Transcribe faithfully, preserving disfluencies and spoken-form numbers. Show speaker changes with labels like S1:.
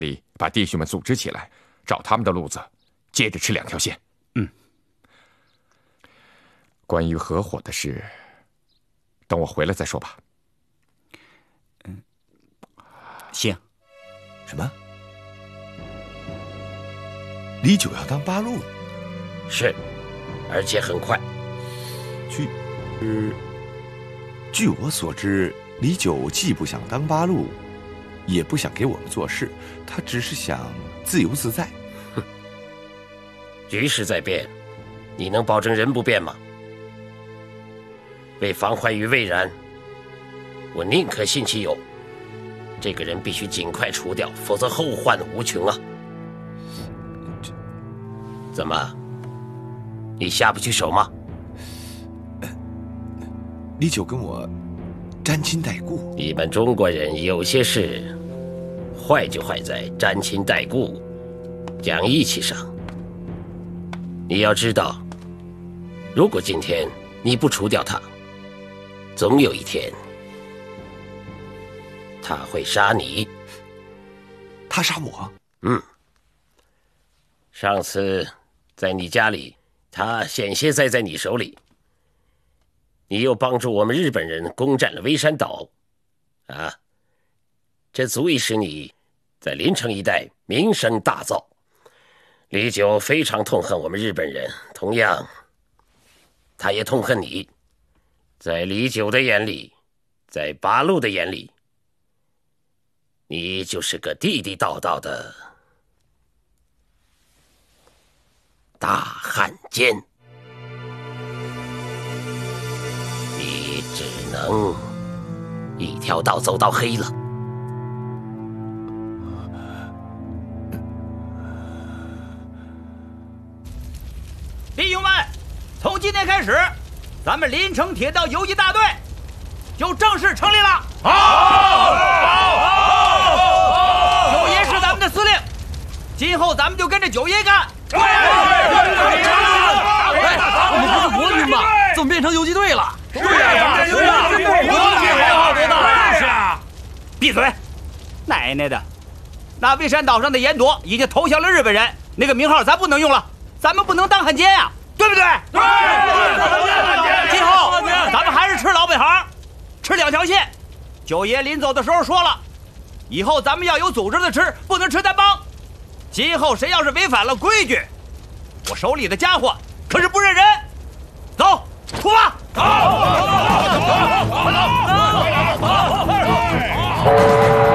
S1: 里把弟兄们组织起来，照他们的路子，接着吃两条线。
S2: 嗯。
S1: 关于合伙的事，等我回来再说吧。
S2: 嗯，行。
S3: 什么？李九要当八路？
S4: 是，而且很快。
S3: 据，呃，据我所知，李九既不想当八路，也不想给我们做事，他只是想自由自在。
S4: 哼，局势在变，你能保证人不变吗？为防患于未然，我宁可信其有。这个人必须尽快除掉，否则后患无穷啊！怎么，你下不去手吗？
S3: 李九跟我沾亲带故。
S4: 你们中国人有些事，坏就坏在沾亲带故、讲义气上。你要知道，如果今天你不除掉他，总有一天他会杀你。
S3: 他杀我？
S4: 嗯。上次在你家里，他险些栽在你手里。你又帮助我们日本人攻占了微山岛，啊，这足以使你在临城一带名声大噪。李九非常痛恨我们日本人，同样，他也痛恨你。在李九的眼里，在八路的眼里，你就是个地地道道的大汉奸。你只能一条道走到黑了。
S5: 弟兄们，从今天开始，咱们临城铁道游击大队就正式成立了。好，好，九爷是咱们的司令，今后咱们就跟着九爷干。对，
S6: 我们不是国军吗？怎么变成游击队了？
S5: 是呀，游击队，国军好多大。是啊，闭嘴！奶奶的，那微山岛上的严朵已经投降了日本人，那个名号咱不能用了，咱们不能当汉奸呀，对不对？对。今后咱们还是吃老本行，吃两条线。九爷临走的时候说了，以后咱们要有组织的吃，不能吃单帮。今后谁要是违反了规矩，我手里的家伙可是不认人。